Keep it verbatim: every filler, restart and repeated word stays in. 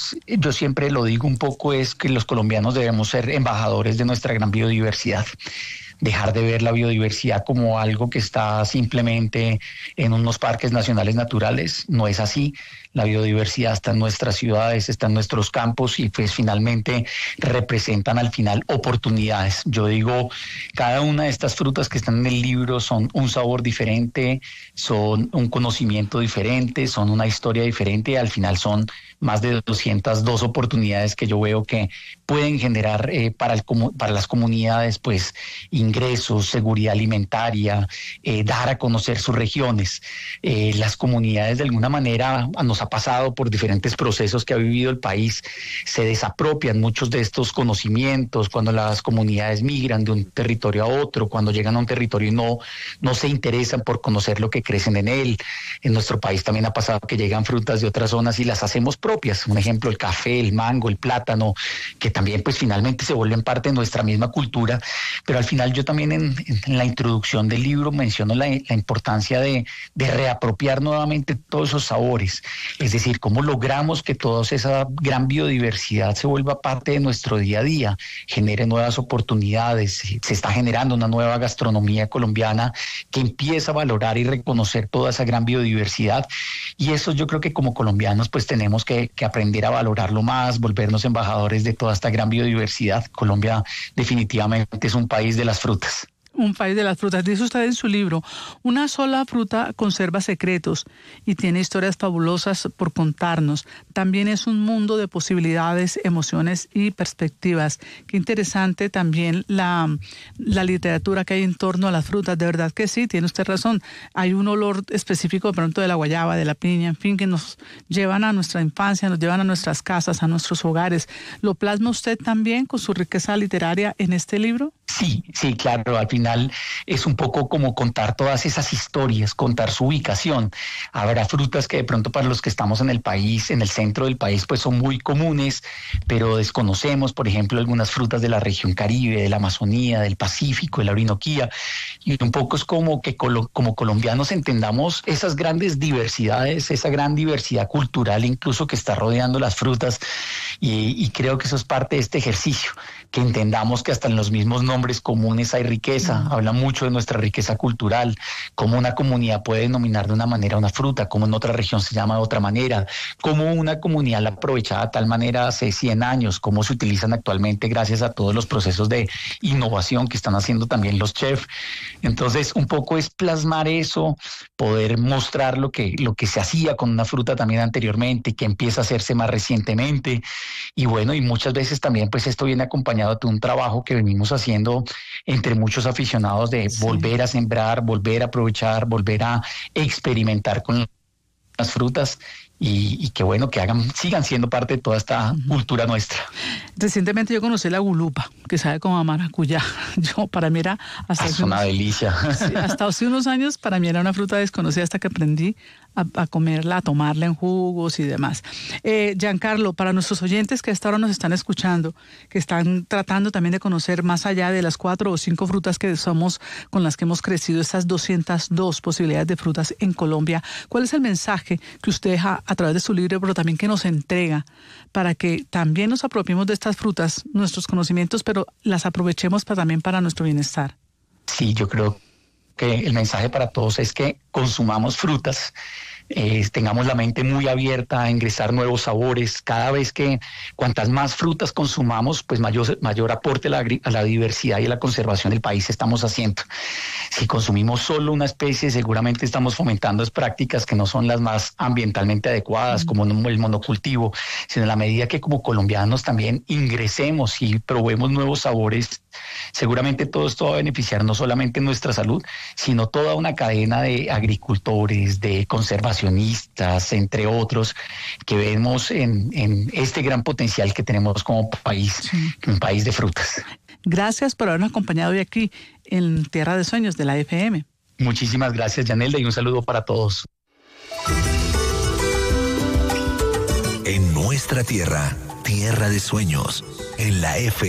pues yo siempre lo digo un poco, es que los colombianos debemos ser embajadores de nuestra gran biodiversidad. Dejar de ver la biodiversidad como algo que está simplemente en unos parques nacionales naturales. No es así. La biodiversidad está en nuestras ciudades, está en nuestros campos y pues finalmente representan al final oportunidades. Yo digo, cada una de estas frutas que están en el libro son un sabor diferente, son un conocimiento diferente, son una historia diferente y al final son más de doscientas dos oportunidades que yo veo que pueden generar eh, para, el, para las comunidades pues ingresos, seguridad alimentaria, eh, dar a conocer sus regiones. Eh, las comunidades de alguna manera nos ha pasado por diferentes procesos que ha vivido el país, se desapropian muchos de estos conocimientos cuando las comunidades migran de un territorio a otro, cuando llegan a un territorio y no, no se interesan por conocer lo que crecen en él. En nuestro país también ha pasado que llegan frutas de otras zonas y las hacemos propias. Un ejemplo, el café, el mango, el plátano, que también pues finalmente se vuelven parte de nuestra misma cultura, pero al final yo también en, en la introducción del libro menciono la, la importancia de, de reapropiar nuevamente todos esos sabores, es decir, cómo logramos que toda esa gran biodiversidad se vuelva parte de nuestro día a día, genere nuevas oportunidades, se está generando una nueva gastronomía colombiana que empieza a valorar y reconocer toda esa gran biodiversidad, y eso yo creo que como colombianos pues tenemos que, que aprender a valorarlo más, volvernos embajadores de toda esta gran biodiversidad. Colombia definitivamente es un país de las frutas. Un país de las frutas. Dice usted en su libro, una sola fruta conserva secretos y tiene historias fabulosas por contarnos. También es un mundo de posibilidades, emociones y perspectivas. Qué interesante también la, la literatura que hay en torno a las frutas. De verdad que sí, tiene usted razón. Hay un olor específico, por ejemplo, de la guayaba, de la piña, en fin, que nos llevan a nuestra infancia, nos llevan a nuestras casas, a nuestros hogares. ¿Lo plasma usted también con su riqueza literaria en este libro? Sí, sí, claro, al final es un poco como contar todas esas historias, contar su ubicación. Habrá frutas que de pronto para los que estamos en el país, en el centro del país, pues son muy comunes, pero desconocemos, por ejemplo, algunas frutas de la región Caribe, de la Amazonía, del Pacífico, de la Orinoquía, y un poco es como que colo- como colombianos entendamos esas grandes diversidades, esa gran diversidad cultural incluso que está rodeando las frutas, y, y creo que eso es parte de este ejercicio, que entendamos que hasta en los mismos nombres comunes hay riqueza. Mm. Habla mucho de nuestra riqueza cultural, cómo una comunidad puede denominar de una manera una fruta, cómo en otra región se llama de otra manera, cómo una comunidad la aprovechaba de tal manera hace cien años, cómo se utilizan actualmente gracias a todos los procesos de innovación que están haciendo también los chefs. Entonces, un poco es plasmar eso, poder mostrar lo que, lo que se hacía con una fruta también anteriormente, que empieza a hacerse más recientemente. Y bueno, y muchas veces también pues esto viene acompañado de un trabajo que venimos haciendo entre muchos aficionados de sí. volver a sembrar, volver a aprovechar, volver a experimentar con las frutas y, y que bueno, que hagan, sigan siendo parte de toda esta uh-huh. cultura nuestra. Recientemente yo conocí la gulupa, que sabe como a maracuyá. Yo, para mí era hasta es una unos, delicia. Sí, hasta hace unos años para mí era una fruta desconocida hasta que aprendí a, a comerla, a tomarla en jugos y demás. Eh, Giancarlo, para nuestros oyentes que hasta ahora nos están escuchando, que están tratando también de conocer más allá de las cuatro o cinco frutas que somos, con las que hemos crecido, estas doscientas dos posibilidades de frutas en Colombia, ¿cuál es el mensaje que usted deja a través de su libro, pero también que nos entrega para que también nos apropiemos de estas frutas, nuestros conocimientos, pero las aprovechemos para, también para nuestro bienestar? Sí, yo creo que el mensaje para todos es que consumamos frutas, eh, tengamos la mente muy abierta a ingresar nuevos sabores. Cada vez que cuantas más frutas consumamos, pues mayor, mayor aporte a la, a la diversidad y a la conservación del país estamos haciendo. Si consumimos solo una especie, seguramente estamos fomentando prácticas que no son las más ambientalmente adecuadas, mm. como el monocultivo, sino en la medida que como colombianos también ingresemos y probemos nuevos sabores, seguramente todo esto va a beneficiar no solamente nuestra salud, sino toda una cadena de agricultores, de conservacionistas, entre otros, que vemos en, en este gran potencial que tenemos como país, sí. un país de frutas. Gracias por habernos acompañado hoy aquí en Tierra de Sueños de la F M. Muchísimas gracias, Yanelda, y un saludo para todos. En nuestra tierra, Tierra de Sueños, en la F M.